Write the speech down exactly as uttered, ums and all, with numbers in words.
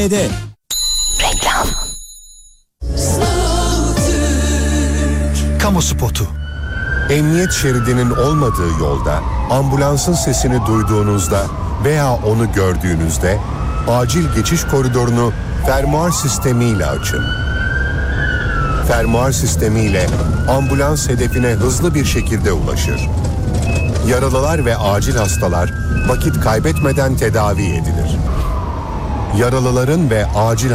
Reklam. Kamu spotu. Emniyet şeridinin olmadığı yolda ambulansın sesini duyduğunuzda veya onu gördüğünüzde acil geçiş koridorunu fermuar sistemiyle açın. Fermuar sistemiyle ambulans hedefine hızlı bir şekilde ulaşır. Yaralılar ve acil hastalar vakit kaybetmeden tedavi edilir. Yaralıların ve acil